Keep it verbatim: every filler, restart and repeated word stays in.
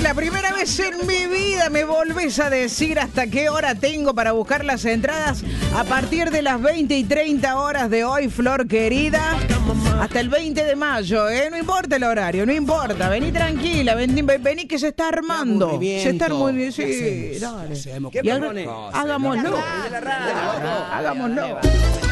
la primera vez en mi vida me volvés a decir hasta qué hora tengo para buscar las entradas a partir de las veinte y treinta horas de hoy, Flor querida. Hasta el veinte de mayo, ¿eh? No importa el horario, no importa. Vení tranquila, vení, vení que se está armando. Se está muy bien, sí, dale. ¿Qué Y haga- hagámoslo. Hagámoslo.